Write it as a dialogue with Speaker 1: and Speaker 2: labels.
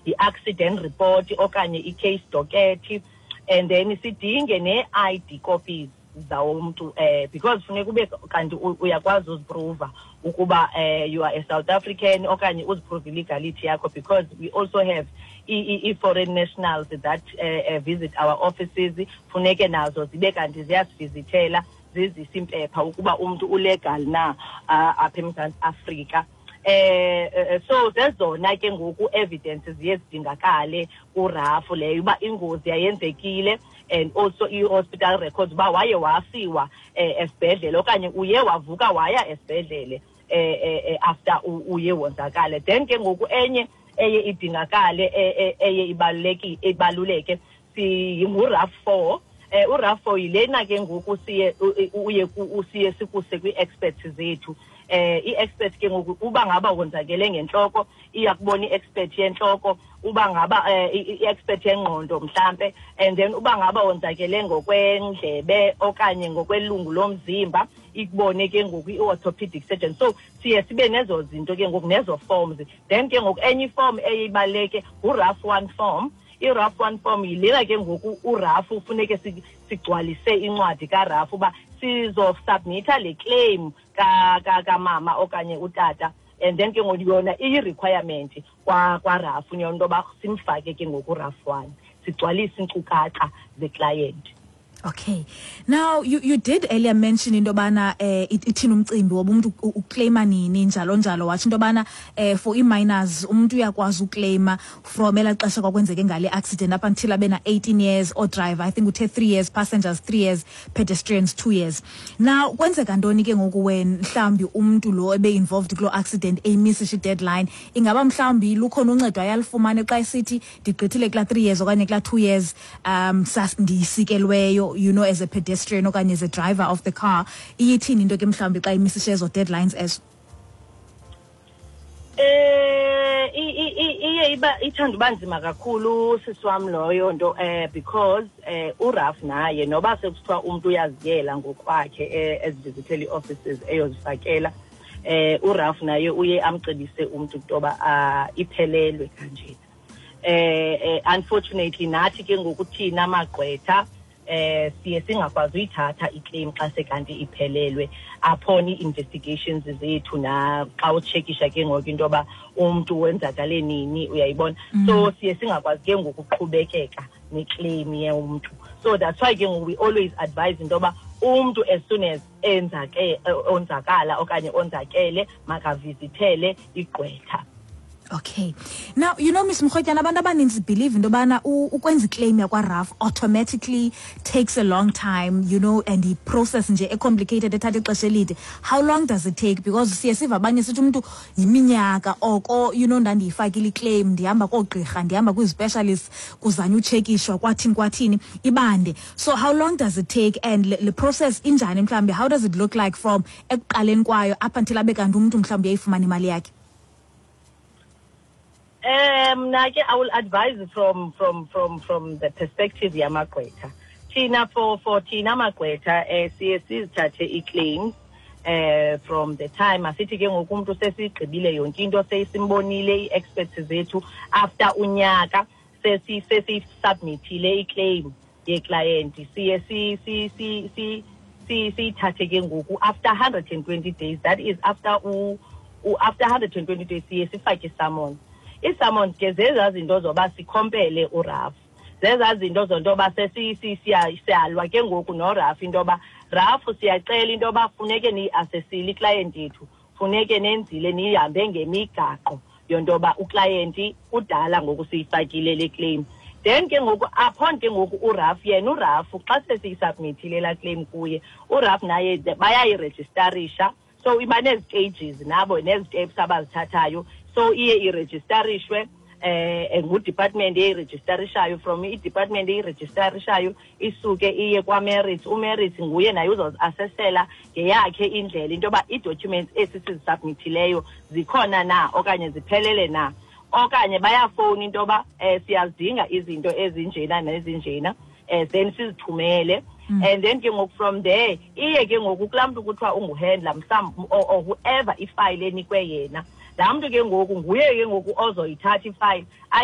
Speaker 1: i-accident report okanye i-case docket, and then sidinge ne-ID copies zawumuntu because funeka ube kanti uyakwazi uziprova ukuba you are a South African okanye uziprove legality yakho, because we also have foreign nationals that visit our offices. Funeke nazo zibe kanti ziyasivizithela zizisa impepha ukuba umuntu ulegal na apha eMzantsi Afrika. So zezona ke ngoku evidences ziyezidingakale kuRAF leyo uba ingozi yayenzekile, and also i-hospital records uba waye wasiwa esibhedlele okanye uye wavuka waya esibhedlele after uye wonzakale. Then ke ngoku enye eye idingakale eye ibaluleke ngu-RAF 4. uRAF 4 yilena ke ngoku usiye sikuse kwi-experts zethu. I-expert ke ngoku uba ngaba wonzakele ngenhloko iyakubona i-expert yenhloko, uba ngaba i-expert yengqondo mhlambe, and then uba ngaba wonzakele ngokwendlebe okanye ngokwelungu lomzimba ikubone ke ngoku i-orthopedic surgeon. So siye sibe nezo zinto ke ngoku nezo forms. Then ke ngoku enye form eyibaleke uRAF 1 form. I-RAF 1 form yilena ke ngoku uRAF ufuneke sigcwalise incwadi kaRAF uba sizosubmitha le claim kamama okanye utata, and then ke ngoku yona iyi-requirement kwaRAF into yoba simfake ke ngoku uRAF 1 sigcwalise iinkcukacha ze-client.
Speaker 2: Okay. Now you did earlier mention into bana ithina umcimbi woba umuntu uclaima nini njalo njalo, wathi into bana for i-minors umuntu uyakwazi uclaima from ela xesha kwakwenzeke ngale accident up until abena 18 years or driver. I think uthe 3 years, passengers 3 years, pedestrians 2 years. Now kwenzeka ntoni ke ngoku when mhlambi umuntu lo ebe involved kulo accident eyimissisha deadline, ingaba mhlambi lukhona uncedo ayalifumane xa isithi ndigqithile kula 3 years okanye kula 2 years ndiyisikelweyo, you know, as a pedestrian okanye as a driver of the car, iyithini into ke mhlambi xa imisishe ezo deadlines ezo?
Speaker 1: Iye ithanda uba nzima kakhulu sisiwam loyo nto, because uRAF naye noba sekuthiwa umuntu uyaziyela ngokwakhe ezivizithela ii-offices eyozifakela, uRAF naye uye amcebise umuntu kutoba iphelelwe kanjena. Unfortunately nathi ke ngoku thina amagqwetha siye singakwazi uyithatha iclaim xa sekanti iphelelwe upon ii-investigations zethu na xa utshekisha ke ngoku into yoba umntu wenzakale nini, uyayibona. So siye singakwazi ke ngoku uqhubekeka neclaim yomntu. So that's why ke ngoku we always advise into yoba umntu as soon as onzakala okanye onzakele makavizithele igqwetha.
Speaker 2: Okay. Now, you know, Miss Mkhotyana, abantu abaninzi believe into bana ukwenza iclaim yakwa-RAF automatically takes a long time, you know, and the process nje complicated ethatha ixesha elide. How long does it take? Because siye siva abanye sithi umuntu yiminyaka oko, you know, ndandiyifakile iclaim, ndihamba koogqirha, ndihamba kwi-specialist kuzanywa utshekishwa kwathini ibande. So how long does it take, and the process injani mhlambi? How does it look like from ekuqaleni kwayo up until abe kanti umuntu mhlambi uyayifumana imali yakhe?
Speaker 1: I will advise from the perspective yamagqwetha. Thina for thina amagqwetha siye sizithathe ii-claims from the time asithi ke ngoku umuntu sesigqibile yonke into seyisimbonile ii-experts zethu after unyaka sesisubmithile iclaim ye-client, siye siyithathe ke ngoku after 120 days. That is after 120 days siye sifake summons. I-summons ke zezaa zinto zoba sikhompele uRAF, zezaa zinto zonto yoba siyalwa ke ngoku noRAF into yoba RAF siyacela into yoba funeke niyi-asesile iclient yethu, funeke nenzile nihambe ngemigaqo yonto yoba uclient udala ngoku siyifakile le claim. Then ke ngoku upon ke ngoku uRAF yena uRAF xa sesiyisubmithile la claim kuye, uRAF naye bayayirejistarisha. So iba nezi-stages nabo nezi-steps abazithathayo. So iye iregistarishwe ngu-department eyirejistarishayo, from i-department eyirejistarishayo isuke iye kwa-Merit. uMerit nguye naye uzozi-asesela ngeyakhe indlela into yoba ii-documents esisizisubmithileyo zikhona na okanye ziphelele na, okanye bayafowuna into yoba siyazidinga izinto ezinjena nezinjena, then sizithumele. And then ke ngoku from there iye ke ngoku kulaa mntu kuthiwa unguhandler or whoever ifile enikwe yena, laa mntu ke ngoku nguye ke ngoku ozoyithatha ifile